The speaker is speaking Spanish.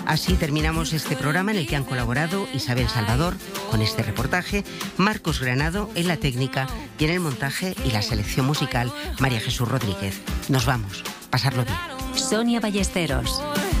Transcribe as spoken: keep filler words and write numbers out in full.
Así terminamos este programa en el que han colaborado Isabel Salvador con este reportaje, Marcos Granado en la técnica y en el montaje y la selección musical María Jesús Rodríguez. Nos vamos. Pasarlo bien. Sonia Ballesteros.